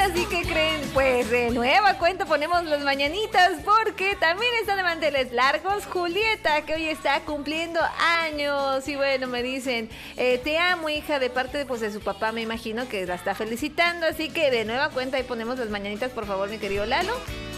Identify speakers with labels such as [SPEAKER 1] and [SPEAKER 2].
[SPEAKER 1] ¿y qué creen? Pues de nueva cuenta ponemos las mañanitas porque también está de manteles largos Julieta, que hoy está cumpliendo años. Y bueno, me dicen, te amo, hija, de parte de, pues, de su papá, me imagino que la está felicitando. Así que de nueva cuenta ahí ponemos las mañanitas, por favor, mi querido Lalo.